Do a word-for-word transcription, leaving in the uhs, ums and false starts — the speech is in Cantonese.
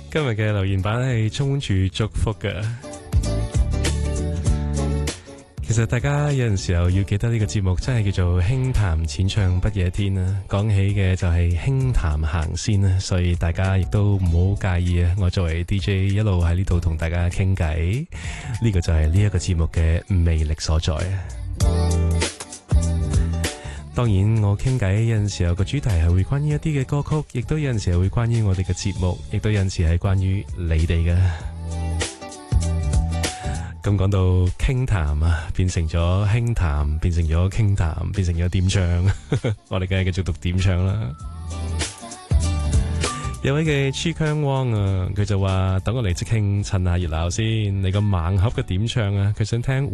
今日嘅留言版係充滿住祝福嘅。其實大家有陣時候要記得呢個節目真係叫做輕談淺唱不夜天啊，講起嘅就係輕談行先啊，所以大家亦都唔好介意啊。我作為 D J 一路喺呢度同大家傾偈，呢個就係呢一個節目嘅魅力所在啊。當然我傾偈有陣時候個主題係會關於一啲嘅歌曲，亦都有陣時候會關於我哋嘅節目，亦都有陣時係關於你哋嘅。咁講到傾談啊，變成咗輕談，變成咗傾談，變成咗點唱，我哋梗係繼續讀點唱啦。有位嘅 Chi Kang Wong 啊，佢就話等我嚟即興趁下熱鬧先，你個盲盒嘅點唱啊，佢想聽